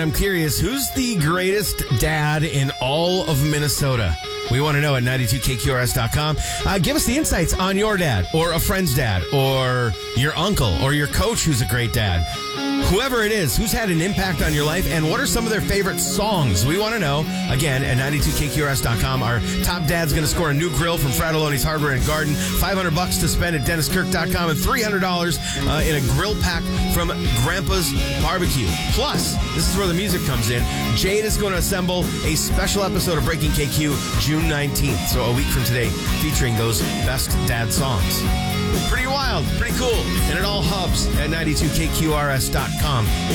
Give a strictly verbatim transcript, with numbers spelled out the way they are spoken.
I'm curious, who's the greatest dad in all of Minnesota? We want to know at ninety-two K Q R S dot com. Uh, give us the insights on your dad or a friend's dad or your uncle or your coach who's a great dad. Whoever it is, who's had an impact on your life, and what are some of their favorite songs? We want to know. Again, at ninety-two K Q R S dot com. Our top dad's going to score a new grill from Fratelloni's Hardware and Garden, five hundred bucks to spend at dennis kirk dot com, and three hundred dollars uh, in a grill pack from Grandpa's Barbecue. Plus, this is where the music comes in. Jade is going to assemble a special episode of Breaking K Q June nineteenth, so a week from today, featuring those best dad songs. Pretty wild, pretty cool, and it all hubs at ninety-two K Q R S dot com.